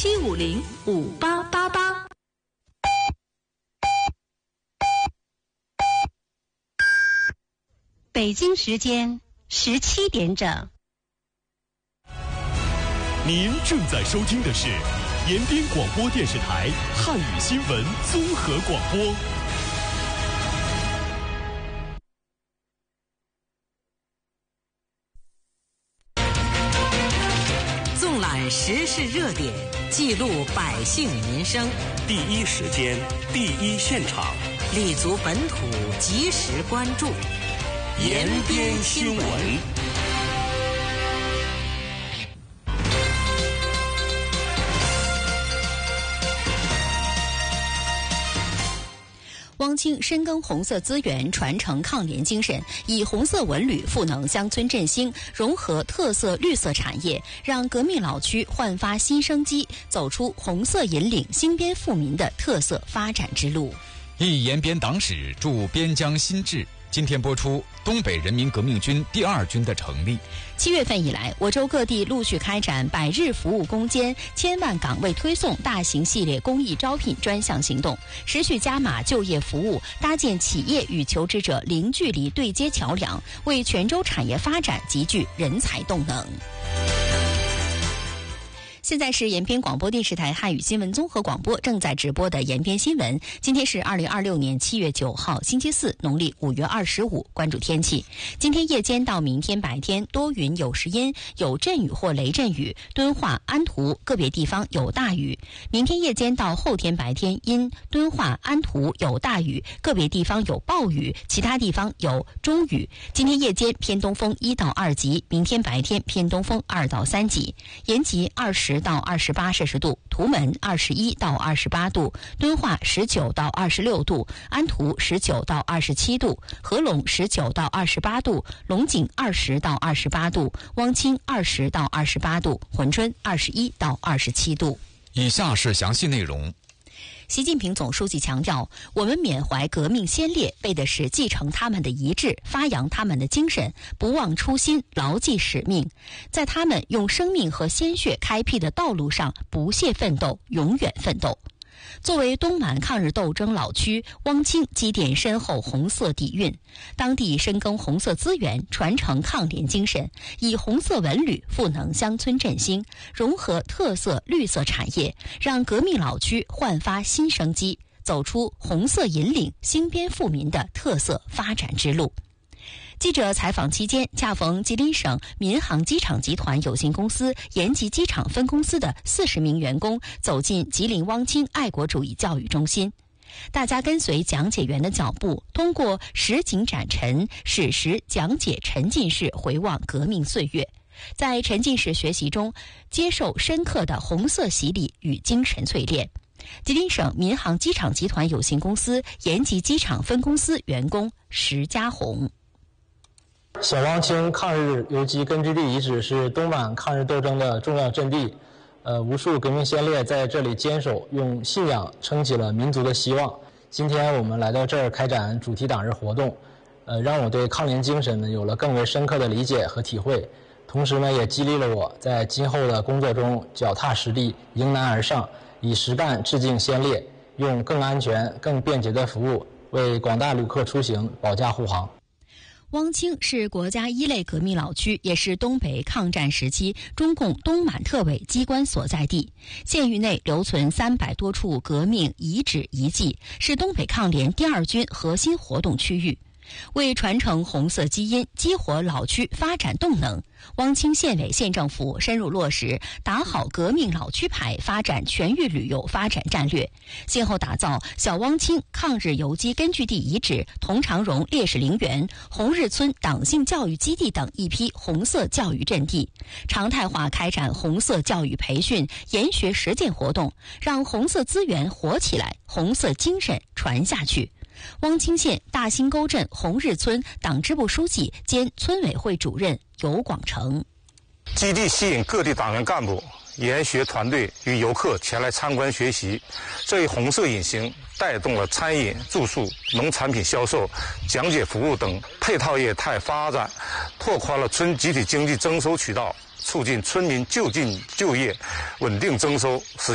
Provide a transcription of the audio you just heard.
07505888。 北京时间17点整。 您正在收听的是延边广播电视台汉语新闻综合广播。 纵览时事热点，记录百姓民生， 第一时间，第一现场， 立足本土，及时关注。 延边新闻。 汪清深耕红色资源，传承抗联精神，以红色文旅赋能乡村振兴，融合特色绿色产业，让革命老区焕发新生机，走出红色引领新边富民的特色发展之路。 忆延边党史，铸边疆新志。今天播出东北人民革命军第2军的成立。 7月份以来，我州各地陆续开展百日服务攻坚、1000万岗位推送大型系列公益招聘专项行动，持续加码就业服务，搭建企业与求职者零距离对接桥梁，为全州产业发展集聚人才动能。现在是延边广播电视台汉语新闻综合广播正在直播的延边新闻。今天是2026年7月9号，星期四，农历5月25。关注天气，今天夜间到明天白天多云有时阴，有阵雨或雷阵雨，敦化、安图个别地方有大雨。明天夜间到后天白天阴，敦化、安图有大雨，个别地方有暴雨，其他地方有中雨。今天夜间偏东风1到2级，明天白天偏东风2到3级。延吉20到28摄氏度，图门21到28度，敦化19到26度，安图19到27度，合龙19到28度，龙井20到28度，汪清20到28度，珲春21到27度。 以下是详细内容。 习近平总书记强调，我们缅怀革命先烈，为的是继承他们的遗志，发扬他们的精神，不忘初心，牢记使命，在他们用生命和鲜血开辟的道路上不懈奋斗，永远奋斗。作为东满抗日斗争老区，汪清积淀深厚红色底蕴，当地深耕红色资源，传承抗联精神，以红色文旅赋能乡村振兴，融合特色绿色产业，让革命老区焕发新生机，走出红色引领新边富民的特色发展之路。记者采访期间，恰逢吉林省民航机场集团有限公司延吉机场分公司的40名员工走进吉林汪清爱国主义教育中心。大家跟随讲解员的脚步，通过实景展陈、史实讲解沉浸式回望革命岁月，在沉浸式学习中接受深刻的红色洗礼与精神淬炼。吉林省民航机场集团有限公司延吉机场分公司员工石家红。 小汪清抗日游击根据地遗址是东满抗日斗争的重要阵地，无数革命先烈在这里坚守，用信仰撑起了民族的希望。今天我们来到这儿开展主题党日活动，让我对抗联精神呢有了更为深刻的理解和体会，同时呢也激励了我在今后的工作中脚踏实地，迎难而上，以实干致敬先烈，用更安全、更便捷的服务为广大旅客出行保驾护航。 汪清是国家1类革命老区，也是东北抗战时期中共东满特委机关所在地。县域内留存300多处革命遗址遗迹，是东北抗联第2军核心活动区域。为传承红色基因，激活老区发展动能，汪清县委县政府深入落实打好革命老区牌发展全域旅游发展战略，先后打造小汪清抗日游击根据地遗址、佟长荣烈士陵园、红日村党性教育基地等一批红色教育阵地，常态化开展红色教育培训、研学实践活动，让红色资源活起来，红色精神传下去。汪清县大兴沟镇红日村党支部书记兼村委会主任尤广成。 基地吸引各地党员干部、研学团队与游客前来参观学习，这一红色隐形带动了餐饮、住宿、农产品销售、讲解服务等配套业态发展，拓宽了村集体经济增收渠道，促进村民就近就业、稳定增收，使